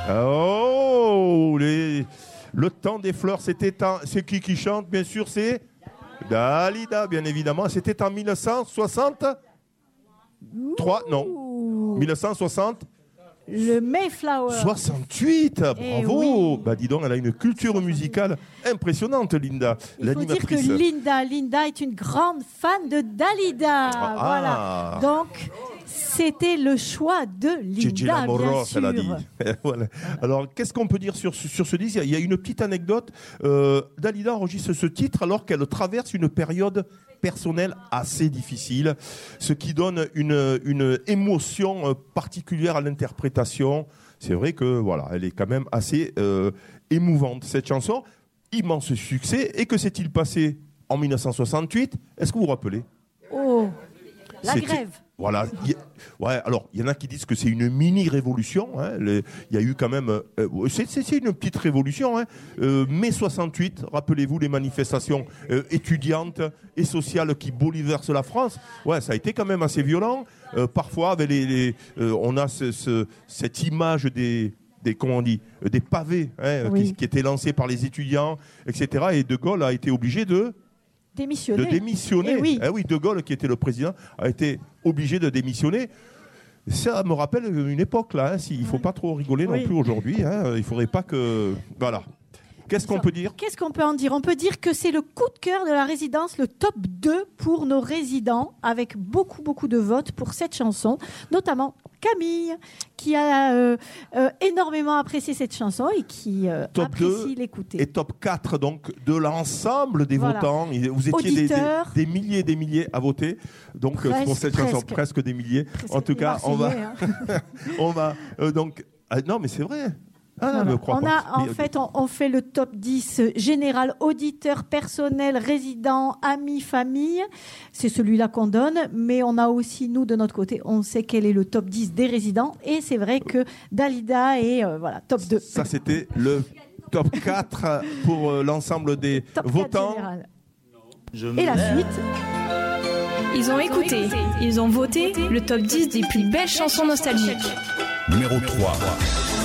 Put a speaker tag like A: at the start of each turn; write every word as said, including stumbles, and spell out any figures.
A: Oh, les... le temps des fleurs, c'était en... C'est qui qui chante, bien sûr, c'est Dalida, bien évidemment. C'était en mille neuf cent soixante-trois, non, mille neuf cent soixante.
B: Le Mayflower.
A: soixante-huit, bravo.
B: Oui.
A: Bah dis donc, elle a une culture musicale impressionnante, Linda.
B: Il faut dire que Linda, Linda est une grande fan de Dalida.
A: Ah.
B: Voilà. Donc, c'était le choix de Linda, bien sûr.
A: Elle a dit. Voilà. Alors, qu'est-ce qu'on peut dire sur, sur ce disque ? Il y a une petite anecdote. Euh, Dalida enregistre ce titre alors qu'elle traverse une période personnelle assez difficile, ce qui donne une, une émotion particulière à l'interprétation. C'est vrai que voilà, elle est quand même assez euh, émouvante, cette chanson. Immense succès. Et que s'est-il passé en mille neuf cent soixante-huit ? Est-ce que vous vous rappelez ?
B: Oh, la
A: C'était...
B: grève.
A: Voilà. Y a... Ouais, alors, il y en a qui disent que c'est une mini-révolution. Hein. Il y a eu quand même... Euh, c'est, c'est, c'est une petite révolution. Hein. Euh, mai soixante-huit, rappelez-vous les manifestations euh, étudiantes et sociales qui bouleversent la France. Ouais, ça a été quand même assez violent. Euh, parfois, avec les, les, euh, on a ce, ce, cette image des... Des, comment on dit, des pavés hein, oui. qui, qui étaient lancés par les étudiants, et cetera. Et De Gaulle a été obligé de...
B: Démissionner.
A: De démissionner.
B: Eh oui.
A: Eh oui, De Gaulle, qui était le président, a été obligé de démissionner. Ça me rappelle une époque, là. Hein, il ne faut pas trop rigoler oui. non plus aujourd'hui. Hein, il ne faudrait pas que... Voilà. Qu'est-ce qu'on peut dire ?
B: Qu'est-ce qu'on peut en dire ? On peut dire que c'est le coup de cœur de la résidence, le top deux pour nos résidents, avec beaucoup, beaucoup de votes pour cette chanson, notamment Camille, qui a euh, euh, énormément apprécié cette chanson et qui euh, apprécie l'écouter.
A: Et top quatre, donc, de l'ensemble des voilà. votants. Vous étiez des, des, des milliers et des milliers à voter. Donc, presque, pour cette chanson, presque, presque des milliers. Presque en tout cas, on va... Hein. on va euh, donc... Ah, non, mais c'est vrai. Ah,
B: voilà.
A: me crois
B: on
A: pas.
B: a, en fait, on, on fait le top dix général, auditeur, personnel, résident, amis, famille. C'est celui-là qu'on donne, mais on a aussi, nous, de notre côté, on sait quel est le top dix des résidents. Et c'est vrai que Dalida est euh, voilà, top deux.
A: Ça, c'était le top quatre pour euh, l'ensemble des top votants.
B: Et la suite.
C: Ils ont écouté, ils ont voté le top dix des plus belles chansons nostalgiques.
D: Numéro trois.